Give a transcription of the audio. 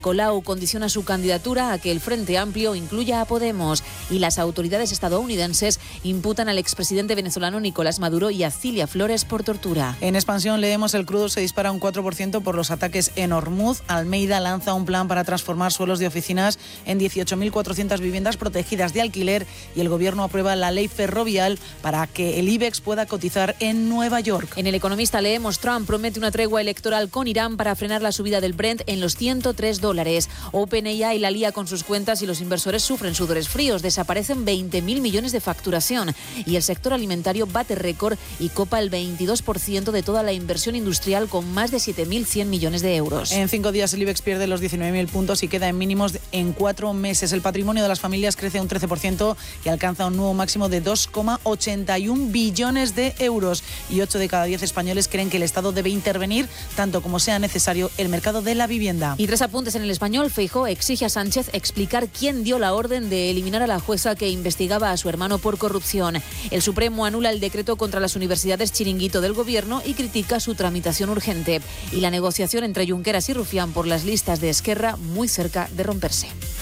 Colau condiciona su candidatura a que el Frente Amplio incluya a Podemos, y las autoridades estadounidenses imputan al expresidente venezolano Nicolás Maduro y a Cilia Flores por tortura. En expansión leemos: el crudo se dispara un 4% por los ataques en Hormuz. Almeida lanza un plan para transformar suelos de oficinas en 18.400 viviendas protegidas de alquiler, y el gobierno aprueba la ley ferrovial para que el IBEX pueda cotizar en Nueva York. En El Economista leemos: Trump promete una tregua electoral con Irán para frenar la subida del Brent en los $103. OpenAI la lía con sus cuentas y los inversores sufren sudores fríos. Desaparecen 20.000 millones de facturación, y el sector alimentario bate récord y copa el 22% de toda la inversión industrial, con más de 7.100 millones de euros. En 5 días el IBEX pierde los 19.000 puntos y queda en mínimos en 4 meses. El patrimonio de las familias crece un 13% y alcanza un nuevo máximo de 2,81 billones de euros. Y 8 de cada 10 españoles creen que el Estado debe intervenir tanto como sea necesario el mercado de la vivienda. Y 3 apuntes en El Español. Feijóo exige a Sánchez explicar quién dio la orden de eliminar a la jueza que investigaba a su hermano por corrupción. El Supremo anula el decreto contra las universidades chiringuito del gobierno y critica su tramitación urgente. Y la negociación entre Junqueras y Rufián por las listas de Esquerra muy cerca de romperse.